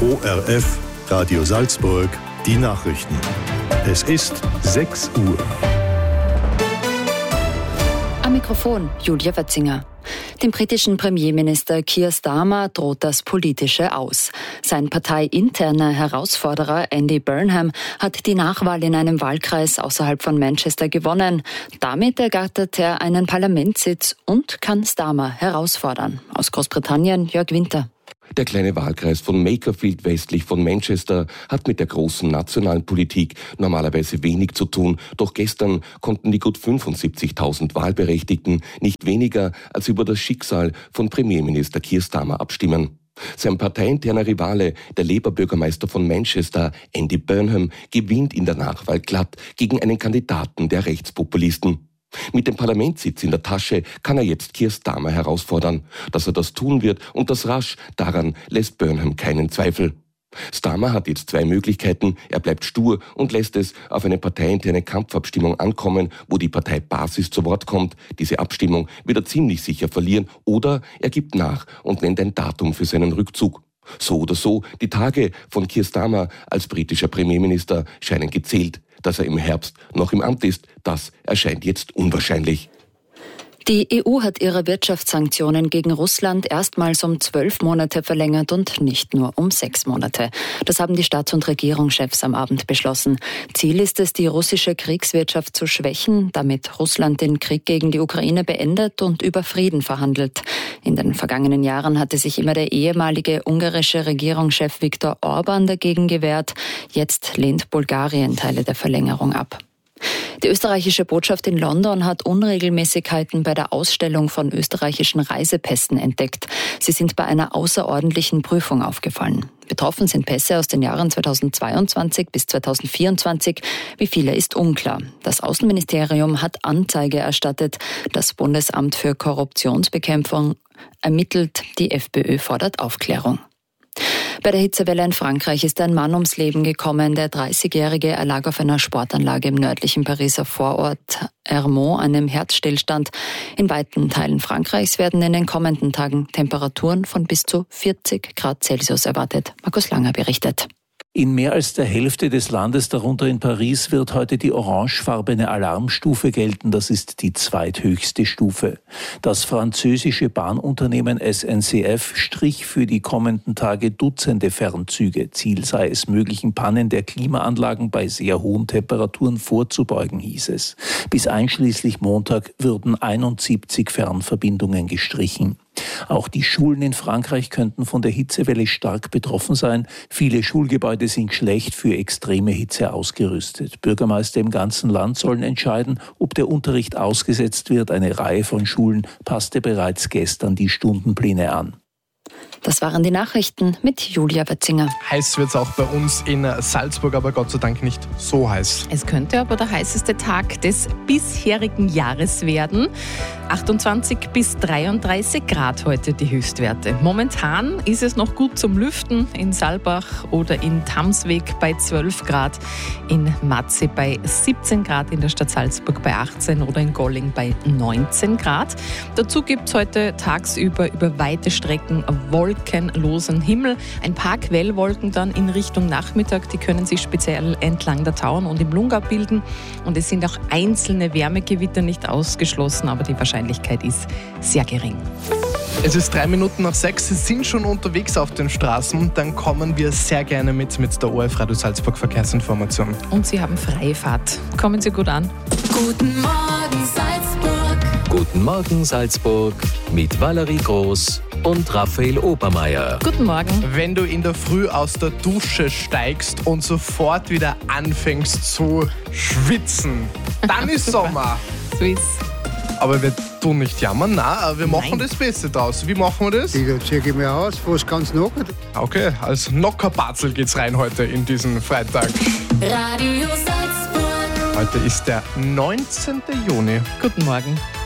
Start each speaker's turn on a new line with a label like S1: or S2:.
S1: ORF, Radio Salzburg, die Nachrichten. Es ist 6 Uhr.
S2: Am Mikrofon Julia Wetzinger. Dem britischen Premierminister Keir Starmer droht das Politische aus. Sein parteiinterner Herausforderer Andy Burnham hat die Nachwahl in einem Wahlkreis außerhalb von Manchester gewonnen. Damit ergattert er einen Parlamentssitz und kann Starmer herausfordern. Aus Großbritannien Jörg Winter.
S3: Der kleine Wahlkreis von Makerfield westlich von Manchester hat mit der großen nationalen Politik normalerweise wenig zu tun. Doch gestern konnten die gut 75.000 Wahlberechtigten nicht weniger als über das Schicksal von Premierminister Keir Starmer abstimmen. Sein parteiinterner Rivale, der Labour-Bürgermeister von Manchester, Andy Burnham, gewinnt in der Nachwahl glatt gegen einen Kandidaten der Rechtspopulisten. Mit dem Parlamentssitz in der Tasche kann er jetzt Keir Starmer herausfordern. Dass er das tun wird und das rasch, daran lässt Burnham keinen Zweifel. Starmer hat jetzt 2 Möglichkeiten. Er bleibt stur und lässt es auf eine parteiinterne Kampfabstimmung ankommen, wo die Parteibasis zu Wort kommt. Diese Abstimmung wird er ziemlich sicher verlieren. Oder er gibt nach und nennt ein Datum für seinen Rückzug. So oder so, die Tage von Keir Starmer als britischer Premierminister scheinen gezählt. Dass er im Herbst noch im Amt ist, das erscheint jetzt unwahrscheinlich.
S2: Die EU hat ihre Wirtschaftssanktionen gegen Russland erstmals um 12 Monate verlängert und nicht nur um 6 Monate. Das haben die Staats- und Regierungschefs am Abend beschlossen. Ziel ist es, die russische Kriegswirtschaft zu schwächen, damit Russland den Krieg gegen die Ukraine beendet und über Frieden verhandelt. In den vergangenen Jahren hatte sich immer der ehemalige ungarische Regierungschef Viktor Orban dagegen gewehrt. Jetzt lehnt Bulgarien Teile der Verlängerung ab. Die österreichische Botschaft in London hat Unregelmäßigkeiten bei der Ausstellung von österreichischen Reisepässen entdeckt. Sie sind bei einer außerordentlichen Prüfung aufgefallen. Betroffen sind Pässe aus den Jahren 2022 bis 2024. Wie viele ist unklar. Das Außenministerium hat Anzeige erstattet. Das Bundesamt für Korruptionsbekämpfung ermittelt. Die FPÖ fordert Aufklärung. Bei der Hitzewelle in Frankreich ist ein Mann ums Leben gekommen. Der 30-Jährige erlag auf einer Sportanlage im nördlichen Pariser Vorort Ermont einem Herzstillstand. In weiten Teilen Frankreichs werden in den kommenden Tagen Temperaturen von bis zu 40 Grad Celsius erwartet. Markus Langer berichtet.
S4: In mehr als der Hälfte des Landes, darunter in Paris, wird heute die orangefarbene Alarmstufe gelten. Das ist die zweithöchste Stufe. Das französische Bahnunternehmen SNCF strich für die kommenden Tage Dutzende Fernzüge. Ziel sei es, möglichen Pannen der Klimaanlagen bei sehr hohen Temperaturen vorzubeugen, hieß es. Bis einschließlich Montag würden 71 Fernverbindungen gestrichen. Auch die Schulen in Frankreich könnten von der Hitzewelle stark betroffen sein. Viele Schulgebäude sind schlecht für extreme Hitze ausgerüstet. Bürgermeister im ganzen Land sollen entscheiden, ob der Unterricht ausgesetzt wird. Eine Reihe von Schulen passte bereits gestern die Stundenpläne an.
S2: Das waren die Nachrichten mit Julia Wetzinger.
S5: Heiß wird es auch bei uns in Salzburg, aber Gott sei Dank nicht so heiß.
S6: Es könnte aber der heißeste Tag des bisherigen Jahres werden. 28 bis 33 Grad heute die Höchstwerte. Momentan ist es noch gut zum Lüften in Saalbach oder in Tamsweg bei 12 Grad, in Matze bei 17 Grad, in der Stadt Salzburg bei 18 oder in Golling bei 19 Grad. Dazu gibt es heute tagsüber über weite Strecken wolkenlosen Himmel. Ein paar Quellwolken dann in Richtung Nachmittag, die können sich speziell entlang der Tauern und im Lungau bilden. Und es sind auch einzelne Wärmegewitter nicht ausgeschlossen, aber die Wahrscheinlichkeit ist sehr gering.
S5: Es ist 6:03. Sie sind schon unterwegs auf den Straßen. Dann kommen wir sehr gerne mit der ORF Radio Salzburg Verkehrsinformation.
S6: Und Sie haben freie Fahrt. Kommen Sie gut an.
S7: Guten Morgen Salzburg.
S8: Guten Morgen Salzburg mit Valerie Groß und Raphael Obermeier.
S6: Guten Morgen.
S5: Wenn du in der Früh aus der Dusche steigst und sofort wieder anfängst zu schwitzen, dann ist Sommer.
S6: So ist.
S5: Aber wir tun nicht jammern, nein, wir machen das Beste draus. Wie machen wir das?
S9: Ich ziehe mir aus, fast ganz knockert.
S5: Okay, als Nockerbatzel geht's rein heute in diesen Freitag.
S7: Radio Salzburg.
S5: Heute ist der 19. Juni.
S6: Guten Morgen.